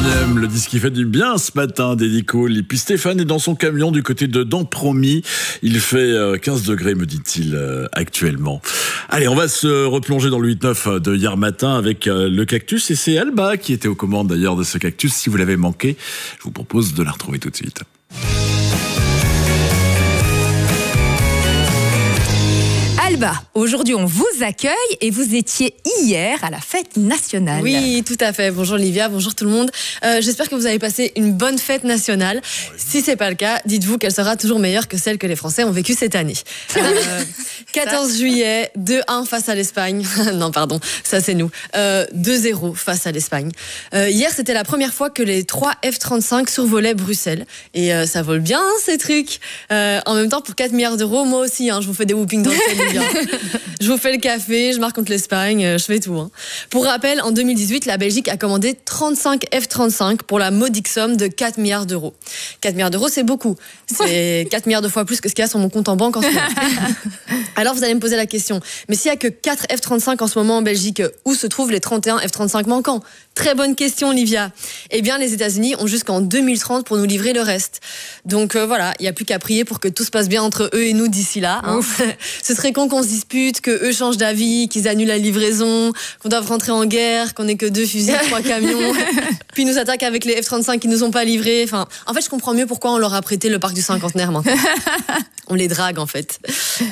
aime le disque qui fait du bien ce matin d'Edico. Et puis Stéphane est dans son camion du côté de Dampromis. Il fait 15 degrés, me dit-il, actuellement. Allez, on va se replonger dans le 8-9 de hier matin avec le cactus. Et c'est Alba qui était aux commandes d'ailleurs de ce cactus. Si vous l'avez manqué, je vous propose de la retrouver tout de suite. Alba, aujourd'hui on vous accueille et vous étiez hier à la fête nationale. Oui, tout à fait. Bonjour Livia, bonjour tout le monde. J'espère que vous avez passé une bonne fête nationale. Si c'est pas le cas, dites-vous qu'elle sera toujours meilleure que celle que les Français ont vécue cette année. 14 juillet, 2-1 face à l'Espagne. Non, pardon, ça c'est nous. 2-0 face à l'Espagne. Hier, c'était la première fois que les 3 F-35 survolaient Bruxelles. Et ça vole bien ces trucs. En même temps, pour 4 milliards d'euros, moi aussi, je vous fais des whoopings dans le ciel, Livia. Je vous fais le café, je marque contre l'Espagne, je fais tout. Pour rappel, en 2018, la Belgique a commandé 35 F-35 pour la modique somme de 4 milliards d'euros. 4 milliards d'euros, c'est beaucoup. C'est 4 milliards de fois plus que ce qu'il y a sur mon compte en banque en ce moment. Alors vous allez me poser la question, mais s'il n'y a que 4 F-35 en ce moment en Belgique, où se trouvent les 31 F-35 manquants ? Très bonne question, Livia. Eh bien, les États-Unis ont jusqu'en 2030 pour nous livrer le reste. Donc voilà, il n'y a plus qu'à prier pour que tout se passe bien entre eux et nous d'ici là. Ce serait con qu'on se dispute, que eux changent d'avis, qu'ils annulent la livraison, qu'on doive rentrer en guerre, qu'on n'ait que 2 fusils, 3 camions, puis nous attaquent avec les F-35 qui nous ont pas livrés. Enfin, en fait, je comprends mieux pourquoi on leur a prêté le parc du cinquantenaire maintenant. On les drague en fait.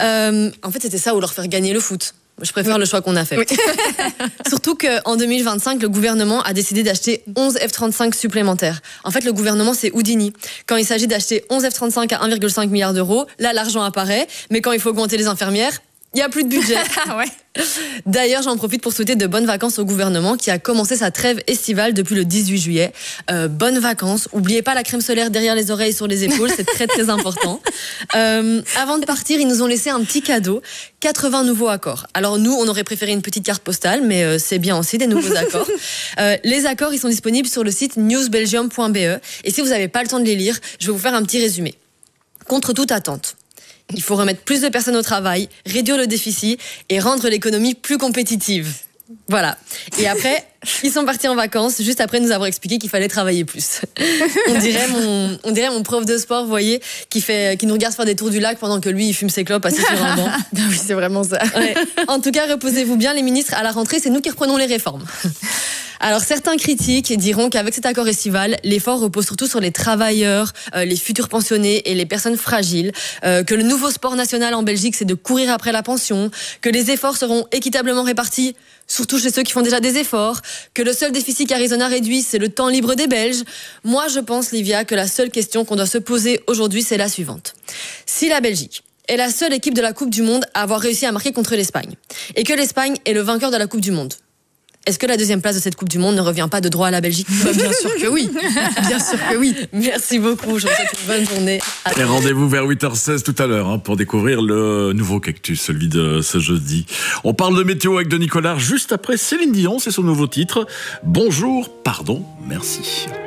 En fait, c'était ça ou leur faire gagner le foot. Je préfère le choix qu'on a fait. Oui. Surtout qu'en 2025, le gouvernement a décidé d'acheter 11 F-35 supplémentaires. En fait, le gouvernement, c'est Houdini. Quand il s'agit d'acheter 11 F-35 à 1,5 milliard d'euros, là, l'argent apparaît. Mais quand il faut augmenter les infirmières, il n'y a plus de budget. Ouais. D'ailleurs, j'en profite pour souhaiter de bonnes vacances au gouvernement qui a commencé sa trêve estivale depuis le 18 juillet. Bonnes vacances. Oubliez pas la crème solaire derrière les oreilles, sur les épaules, c'est très très important. Avant de partir, ils nous ont laissé un petit cadeau, 80 nouveaux accords. Alors nous, on aurait préféré une petite carte postale, mais c'est bien aussi des nouveaux accords. Les accords, ils sont disponibles sur le site newsbelgium.be. Et si vous n'avez pas le temps de les lire, je vais vous faire un petit résumé. Contre toute attente, il faut remettre plus de personnes au travail, réduire le déficit et rendre l'économie plus compétitive. Voilà. Et après, ils sont partis en vacances, juste après nous avoir expliqué qu'il fallait travailler plus. On dirait mon prof de sport, vous voyez, qui nous regarde faire des tours du lac pendant que lui, il fume ses clopes assis sur un banc. Oui, c'est vraiment ça. Ouais. En tout cas, reposez-vous bien, les ministres, à la rentrée, c'est nous qui reprenons les réformes. Alors, certains critiques diront qu'avec cet accord estival, l'effort repose surtout sur les travailleurs, les futurs pensionnés et les personnes fragiles, que le nouveau sport national en Belgique, c'est de courir après la pension, que les efforts seront équitablement répartis, surtout chez ceux qui font déjà des efforts, que le seul déficit qu'Arizona réduit, c'est le temps libre des Belges. Moi, je pense, Livia, que la seule question qu'on doit se poser aujourd'hui, c'est la suivante. Si la Belgique est la seule équipe de la Coupe du Monde à avoir réussi à marquer contre l'Espagne, et que l'Espagne est le vainqueur de la Coupe du Monde, est-ce que la deuxième place de cette Coupe du Monde ne revient pas de droit à la Belgique ? Bien sûr que oui. Bien sûr que oui. Merci beaucoup. Je vous souhaite une bonne journée. Et rendez-vous vers 8h16 tout à l'heure pour découvrir le nouveau cactus, celui de ce jeudi. On parle de météo avec Denis Collard juste après Céline Dion, c'est son nouveau titre. Bonjour, pardon, merci.